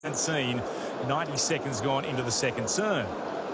And seen 90 seconds gone into the second turn.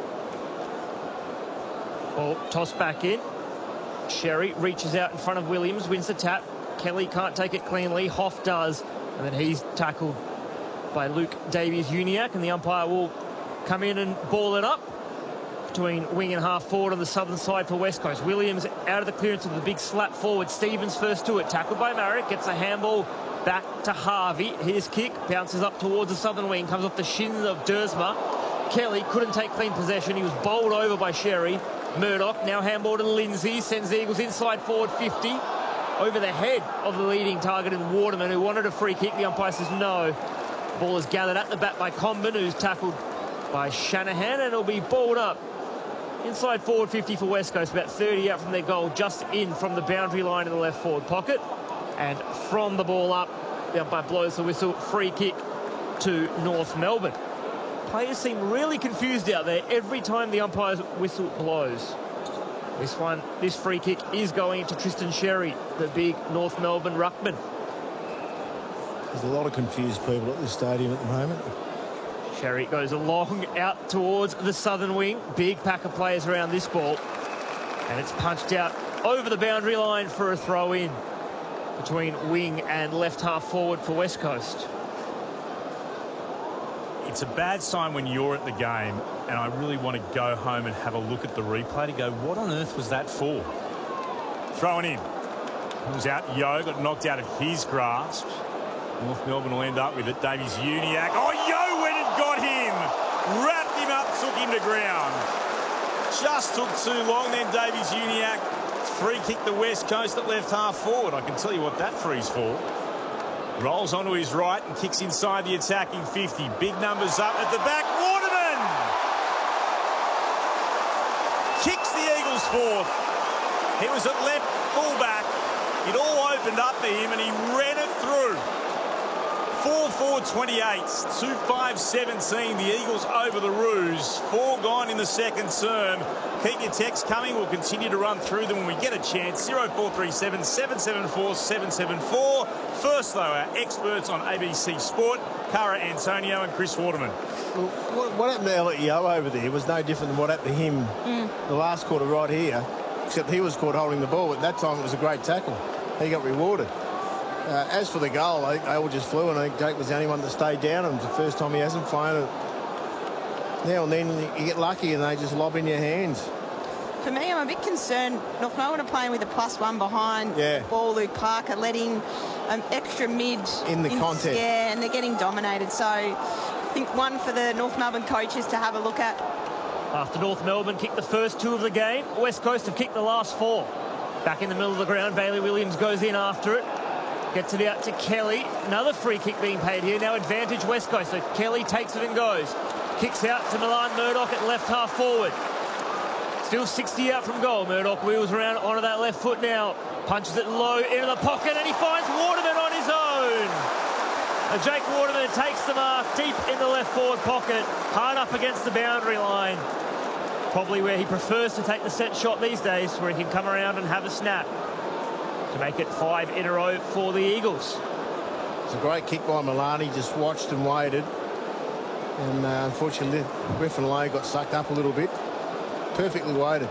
Ball tossed back in. Sherry reaches out in front of Williams, wins the tap. Kelly can't take it cleanly. Hoff does. And then he's tackled by Luke Davies-Uniacke, and the umpire will come in and ball it up between wing and half forward on the southern side for West Coast. Williams out of the clearance with a big slap forward. Stevens first to it. Tackled by Marek. Gets a handball back to Harvey. His kick bounces up towards the southern wing. Comes off the shins of Dersma. Kelly couldn't take clean possession. He was bowled over by Sherry. Murdoch now handball to Lindsay. Sends the Eagles inside forward 50. Over the head of the leading target in Waterman, who wanted a free kick. The umpire says no. Ball is gathered at the bat by Comben, who's tackled by Shanahan, and it'll be balled up inside forward 50 for West Coast, about 30 out from their goal, just in from the boundary line in the left forward pocket. And from the ball up, the umpire blows the whistle. Free kick to North Melbourne. Players seem really confused out there every time the umpire's whistle blows. This free kick is going to Tristan Sherry, the big North Melbourne ruckman. There's a lot of confused people at this stadium at the moment. Sherry goes along out towards the southern wing. Big pack of players around this ball. And it's punched out over the boundary line for a throw-in between wing and left half forward for West Coast. It's a bad sign when you're at the game, and I really want to go home and have a look at the replay to go, what on earth was that for? Thrown in. It was out Yo, got knocked out of his grasp. North Melbourne will end up with it. Davies-Uniacke. Oh, Yo went and got him. Wrapped him up, took him to ground. Just took too long then, Davies-Uniacke. Free kick the West Coast at left half forward. I can tell you what that free's for. Rolls onto his right and kicks inside the attacking 50. Big numbers up at the back. Waterman kicks the Eagles fourth. He was at left fullback. It all opened up for him and he ran it through. 4-4-28, 2-5-17. The Eagles over the Roos. 4 gone in the second term. Keep your texts coming. We'll continue to run through them when we get a chance. 0437 774 774. First, though, our experts on ABC Sport, Cara Antonio and Chris Waterman. Well, what happened to Elliot Yo over there was no different than what happened to him the last quarter right here, except he was caught holding the ball. At that time, it was a great tackle. He got rewarded. As for the goal, I think they all just flew, and I think Jake was the only one to stay down. And it's the first time he hasn't flown it. Now and then you get lucky and they just lob in your hands. For me, I'm a bit concerned. North Melbourne are playing with a +1 behind. Yeah. Ball, Luke Parker letting extra mid in the contest. Yeah, and they're getting dominated. So I think one for the North Melbourne coaches to have a look at. After North Melbourne kicked the first 2 of the game, West Coast have kicked the last 4. Back in the middle of the ground, Bailey Williams goes in after it. Gets it out to Kelly. Another free kick being paid here. Now advantage West Coast. So Kelly takes it and goes. Kicks out to Milan Murdoch at left half forward. Still 60 out from goal. Murdoch wheels around onto that left foot now. Punches it low into the pocket and he finds Waterman on his own. And Jake Waterman takes the mark deep in the left forward pocket. Hard up against the boundary line. Probably where he prefers to take the set shot these days, where he can come around and have a snap. To make it 5 in a row for the Eagles. It's a great kick by Milani, just watched and waited. And unfortunately, Griffin Lowe got sucked up a little bit. Perfectly weighted.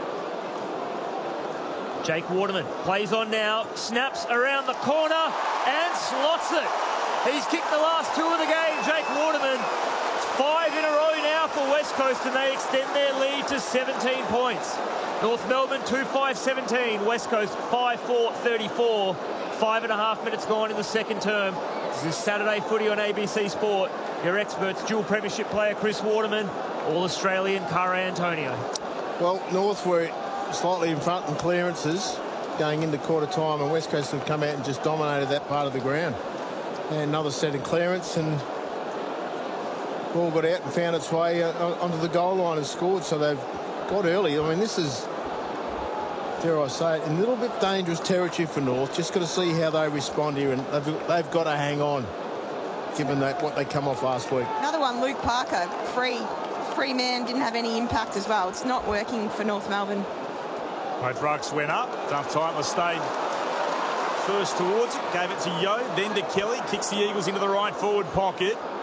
Jake Waterman plays on now, snaps around the corner and slots it. He's kicked the last 2 of the game, Jake Waterman. 5 in a row now for West Coast, and they extend their lead to 17 points. North Melbourne 2-5-17, West Coast 5-4-34. 5.5 minutes gone in the second term. This is Saturday footy on ABC Sport. Your experts, dual premiership player Chris Waterman, All-Australian Cara Antonio. Well, North were slightly in front in clearances going into quarter time, and West Coast have come out and just dominated that part of the ground. And another set of clearance, and ball got out and found its way onto the goal line and scored, so they've got early. I mean, this is, dare I say it, a little bit dangerous territory for North. Just got to see how they respond here, and they've got to hang on, given that what they come off last week. Another one, Luke Parker, free man, didn't have any impact as well. It's not working for North Melbourne. Both rucks went up. Duff Titler stayed first towards it, gave it to Yo, then to Kelly, kicks the Eagles into the right forward pocket.